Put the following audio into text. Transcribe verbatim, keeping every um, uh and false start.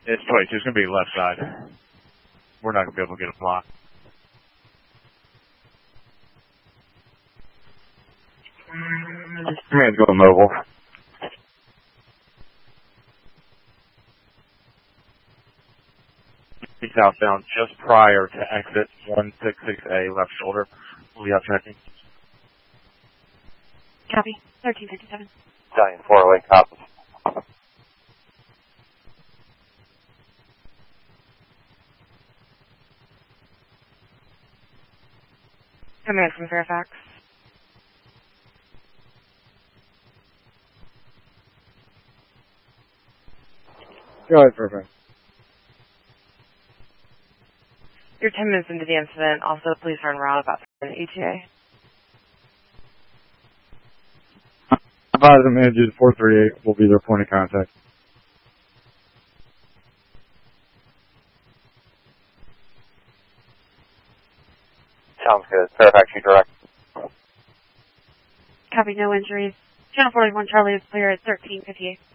It's twenty-two. It's going to be left side. We're not going to be able to get a plot. Command's going mobile. Southbound just prior to exit one sixty-six A, left shoulder. We'll be out checking. Copy. thirteen fifty-seven. Stallion four oh eight, copy. Command from Fairfax. Go ahead, Fairfax. You're ten minutes into the incident. Also, police are en route about the E T A. Advise them managers four three eight will be their point of contact. Sounds good. Fairfax, you direct. Copy, no injuries. Channel forty-one Charlie is clear at thirteen fifty-eight.